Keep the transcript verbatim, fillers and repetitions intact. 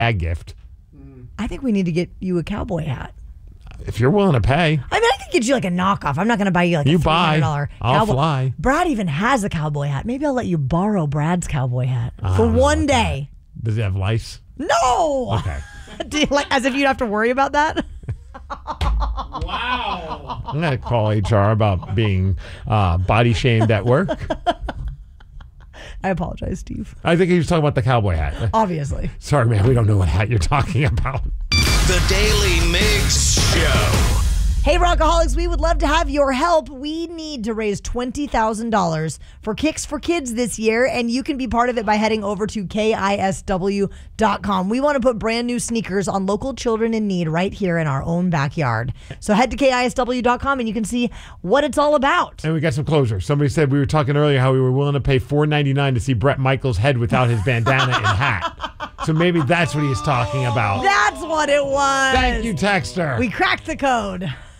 a gift. I think we need to get you a cowboy hat. If you're willing to pay. I mean, I could get you like a knockoff. I'm not going to buy you like you a three hundred dollars buy, I'll cowboy. fly. Brad even has a cowboy hat. Maybe I'll let you borrow Brad's cowboy hat for one day. That. Does it have lice? No. Okay. Do you, like, as if you'd have to worry about that? Wow. I'm going to call H R about being uh, body shamed at work. I apologize, Steve. I think he was talking about the cowboy hat. Obviously. Sorry, man. We don't know what hat you're talking about. The Daily Mix Show. Hey, Rockaholics, we would love to have your help. We need to raise twenty thousand dollars for Kicks for Kids this year, and you can be part of it by heading over to K I S W dot com. We want to put brand new sneakers on local children in need right here in our own backyard. So head to K I S W dot com and you can see what it's all about. And we got some closers. Somebody said we were talking earlier how we were willing to pay four ninety-nine to see Bret Michaels' head without his bandana and hat. So maybe that's what he's talking about. That's what it was. Thank you, Texter. We cracked the code.